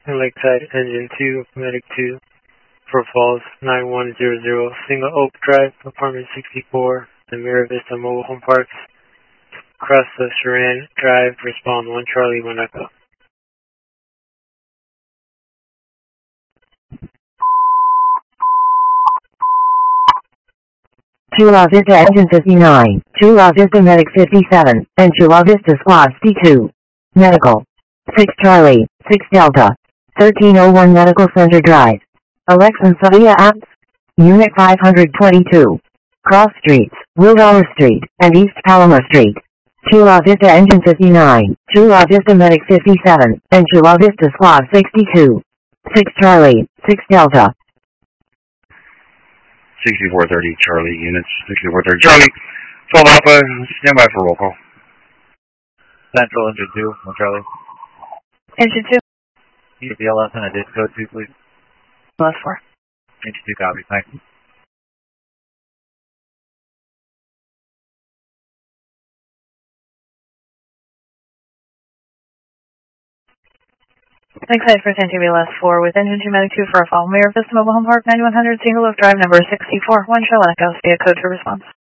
Lakeside Engine 2, Medic 2, for Falls 9100, Single Oak Drive, Apartment 64, the Mira Vista Mobile Home Parks, across the Sharan Drive, respond 1 Charlie, 1 Echo. Chula Vista Engine 59, Chula Vista Medic 57, and Chula Vista Squad C2. Medical. 6 Charlie, 6 Delta. 1301 Medical Center Drive. Alexa Sadia Apps. Unit 522. Cross Streets, Wildower Street, and East Palomar Street. Chula Vista Engine 59, Chula Vista Medic 57, and Chula Vista Squad 62. 6 Charlie, 6 Delta. 6430 Charlie units, 6430 Charlie, 12 Alpha, stand by for roll call. Central Engine 2, 1 Charlie. Engine 2. EBLS and a disk code 2, please. Plus 4. Engine 2 copy, thanks. Lakeside for TBLS 4 with Engine 2 Medic 2 for a fall. Mira Vista Mobile Home Park 9100 Single Oak Drive number 64. 1 Charlie Echo. Via code to response.